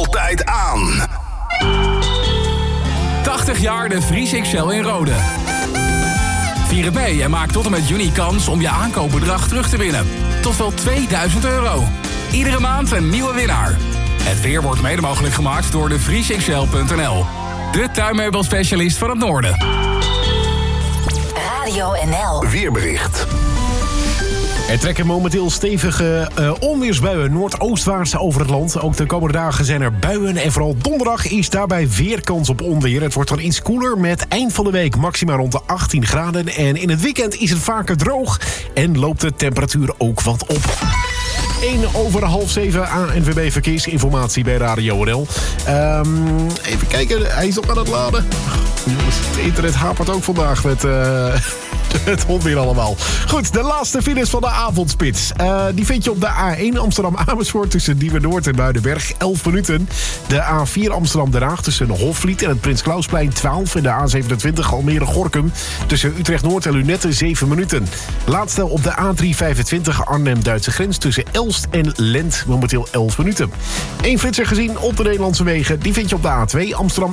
altijd aan. 80 jaar de Vries XL in Rode. Vier het mee en maak tot en met juni kans om je aankoopbedrag terug te winnen. Tot wel €2000. Iedere maand een nieuwe winnaar. Het weer wordt mede mogelijk gemaakt door de vriesxl.nl. De tuinmeubelspecialist van het noorden. Radio NL. Weerbericht. Er trekken momenteel stevige onweersbuien noordoostwaarts over het land. Ook de komende dagen zijn er buien en vooral donderdag is daarbij weer kans op onweer. Het wordt dan iets koeler met eind van de week maxima rond de 18 graden. En in het weekend is het vaker droog en loopt de temperatuur ook wat op. 6:01 ANWB Verkeersinformatie bij Radio NL. Even kijken, hij is nog aan het laden. Jongens, het internet hapert ook vandaag met het onweer allemaal. Goed, de laatste files van de avondspits. Die vind je op de A1 Amsterdam-Amersfoort tussen Nieuwe-Noord en Muidenberg, 11 minuten. De A4 Amsterdam-Den Haag tussen Hofvliet en het Prins Klausplein, 12. En de A27 Almere-Gorkum tussen Utrecht-Noord en Lunetten, 7 minuten. Laatste op de A325 Arnhem-Duitse grens tussen Elst en Lent, momenteel 11 minuten. Eén flitser gezien op de Nederlandse wegen. Die vind je op de A2 Amsterdam